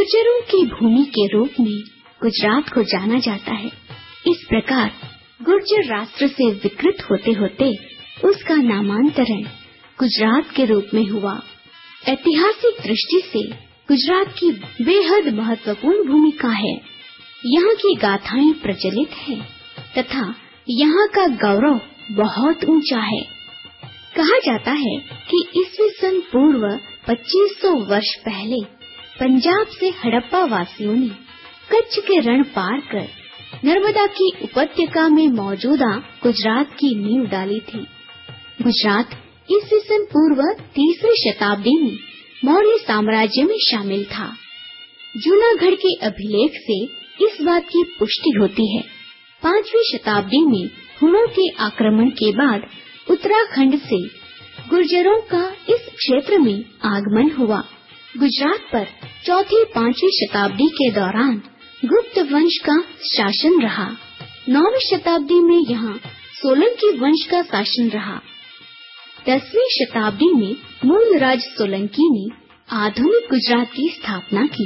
गुर्जरों की भूमि के रूप में गुजरात को जाना जाता है। इस प्रकार गुर्जर राष्ट्र से विकृत होते होते उसका नामांतरण गुजरात के रूप में हुआ। ऐतिहासिक दृष्टि से गुजरात की बेहद महत्वपूर्ण भूमिका है। यहाँ की गाथाएं प्रचलित हैं तथा यहाँ का गौरव बहुत ऊंचा है। कहा जाता है कि ईस्वी सन पूर्व 2500 वर्ष पहले पंजाब से हड़प्पा वासियों ने कच्छ के रण पार कर नर्मदा की उपत्यका में मौजूदा गुजरात की नींव डाली थी। गुजरात ईस्वी सन पूर्व 3वीं शताब्दी में मौर्य साम्राज्य में शामिल था। जूनागढ़ के अभिलेख से इस बात की पुष्टि होती है। 5वीं शताब्दी में हुणों के आक्रमण के बाद उत्तराखंड से गुर्जरों का इस क्षेत्र में आगमन हुआ। गुजरात पर 4वीं-5वीं शताब्दी के दौरान गुप्त वंश का शासन रहा। 9वीं शताब्दी में यहाँ सोलंकी वंश का शासन रहा। 10वीं शताब्दी में मूल राज सोलंकी ने आधुनिक गुजरात की स्थापना की।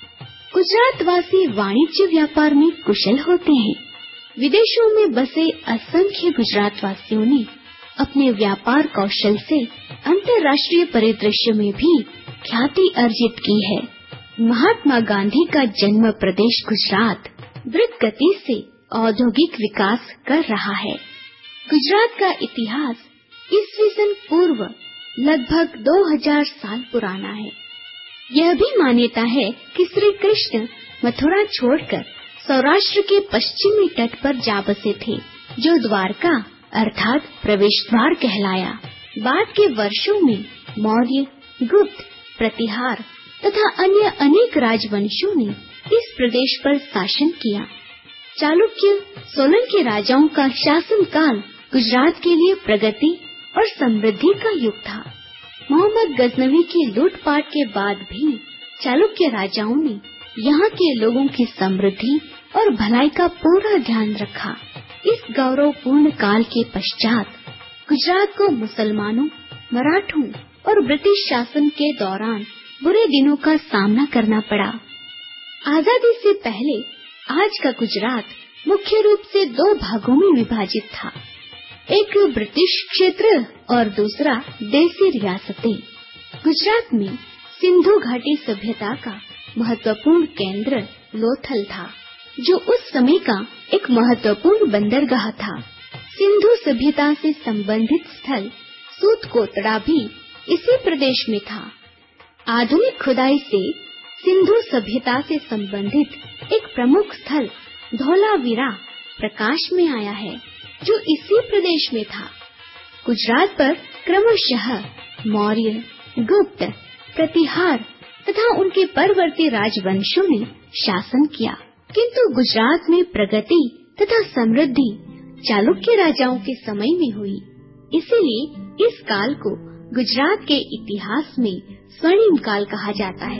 गुजरातवासी वाणिज्य व्यापार में कुशल होते हैं। विदेशों में बसे असंख्य गुजरातवासियों ने अपने व्यापार कौशल से अंतर्राष्ट्रीय परिदृश्य में भी ख्याति अर्जित की है। महात्मा गांधी का जन्म प्रदेश गुजरात द्रुत गति से औद्योगिक विकास कर रहा है। गुजरात का इतिहास ईस्वी सन पूर्व लगभग 2000 साल पुराना है। यह भी मान्यता है कि श्री कृष्ण मथुरा छोड़कर सौराष्ट्र के पश्चिमी तट पर जा बसे थे, जो द्वारका अर्थात प्रवेश द्वार कहलाया। बाद के वर्षों में मौर्य, गुप्त, प्रतिहार तथा अन्य अनेक राजवंशों ने इस प्रदेश पर शासन किया। चालुक्य, सोलंकी राजाओं का शासन काल गुजरात के लिए प्रगति और समृद्धि का युग था। मोहम्मद गजनवी की लूटपाट के बाद भी चालुक्य राजाओं ने यहाँ के लोगों की समृद्धि और भलाई का पूरा ध्यान रखा। इस गौरवपूर्ण काल के पश्चात गुजरात को मुसलमानों, मराठों और ब्रिटिश शासन के दौरान बुरे दिनों का सामना करना पड़ा। आजादी से पहले आज का गुजरात मुख्य रूप से 2 भागों में विभाजित था, एक ब्रिटिश क्षेत्र और दूसरा देसी रियासतें। गुजरात में सिंधु घाटी सभ्यता का महत्वपूर्ण केंद्र लोथल था, जो उस समय का एक महत्वपूर्ण बंदरगाह था। सिंधु सभ्यता से संबंधित स्थल सूतकोटड़ा भी इसी प्रदेश में था। आधुनिक खुदाई से सिंधु सभ्यता से संबंधित एक प्रमुख स्थल धौलावीरा प्रकाश में आया है, जो इसी प्रदेश में था। गुजरात पर क्रमशः मौर्य, गुप्त, प्रतिहार तथा उनके परवर्ती राजवंशों ने शासन किया, किंतु गुजरात में प्रगति तथा समृद्धि चालुक्य राजाओं के समय में हुई। इसीलिए इस काल को गुजरात के इतिहास में स्वर्णिम काल कहा जाता है।